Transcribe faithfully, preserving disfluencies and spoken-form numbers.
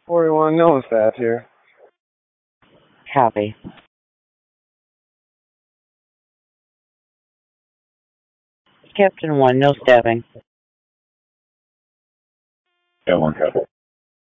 forty-one, no staff here. Copy. Captain one, no stabbing. Yeah, one copy.